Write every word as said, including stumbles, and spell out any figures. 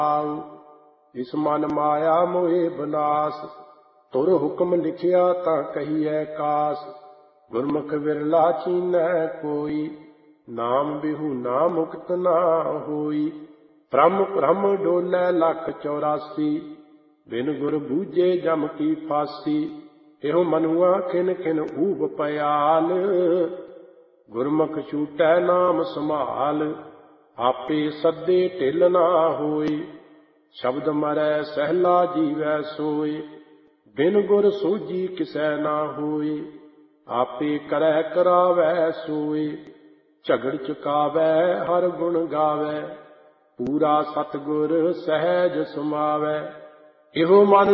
ਇਸ ਮਨ ਮਾਇਆ ਮੋਹਿ ਬਨਾਸ। ਤੁਰ ਹੁਕਮ ਲਿਖਿਆ ਤਾਂ ਕਹੀਐ ਕਾਸ। ਗੁਰਮੁਖ ਵਿਰਲਾ ਚੀਨੈ ਕੋਈ। ਨਾਮ ਬਿਹੂਨਾ ਮੁਕਤ ਨਾ ਹੋਈ। ਭ੍ਰਮ ਭ੍ਰਮ ਡੋਲੈ ਲੱਖ ਚੌਰਾਸੀ। ਬਿਨ ਗੁਰ ਬੂਝੇ ਜਮ ਕੀ ਫਾਸੀ। ਇਹੋ ਮਨੁਆ ਖਿਨ ਖਿਨ ਊਬ ਪਿਆਲ। ਗੁਰਮੁਖ ਛੂਟੈ ਨਾਮ ਸੰਭਾਲ। ਆਪੇ ਸੱਦੇ ਢਿੱਲ ਨਾ ਹੋਈ। ਸ਼ਬਦ ਮਰੈ ਸਹਿਲਾ ਜੀਵੈ ਸੋਏ। ਬਿਨ ਗੁਰ ਸੋਝੀ ਕਿਸੈ ਨਾ ਹੋਈ। ਆਪੇ ਕਰੈ ਕਰਾਵੈ ਸੋਏ। ਝਗੜ ਚੁਕਾਵੈ ਹਰ ਗੁਣ ਗਾਵੈ। ਪੂਰਾ ਸਤਿਗੁਰ ਸਹਿਜ ਸਮਾਵੈ। ਇਹੋ ਮਨ